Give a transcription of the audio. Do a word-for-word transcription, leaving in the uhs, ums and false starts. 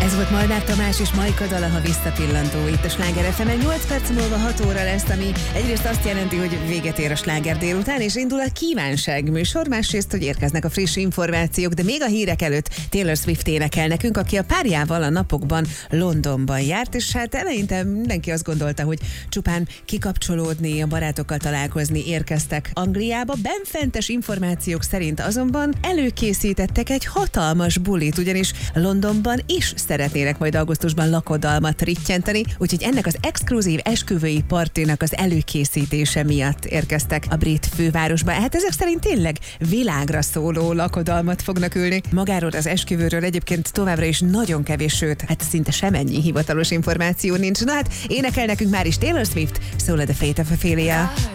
Ez volt Molnár Tamás és Majka dala, ha visszapillantó itt a Sláger ef emen. nyolc perc múlva hat óra lesz, ami egyrészt azt jelenti, hogy véget ér a Sláger délután, és indul a kívánság műsor, másrészt, hogy érkeznek a friss információk, de még a hírek előtt Taylor Swift énekel nekünk, aki a párjával a napokban Londonban járt, és hát eleinte mindenki azt gondolta, hogy csupán kikapcsolódni, a barátokkal találkozni érkeztek Angliába. Benfentes információk szerint azonban előkészítettek egy hatalmas bulit, ugyanis Londonban is szeretnének majd augusztusban lakodalmat rittyenteni, úgyhogy ennek az exkluzív esküvői partinak az előkészítése miatt érkeztek a brit fővárosba. Hát ezek szerint tényleg világra szóló lakodalmat fognak ülni. Magáról az esküvőről egyébként továbbra is nagyon kevés, sőt, hát szinte semennyi hivatalos információ nincs. Na hát énekel nekünk már is Taylor Swift, Soul of the Fate of Ophelia.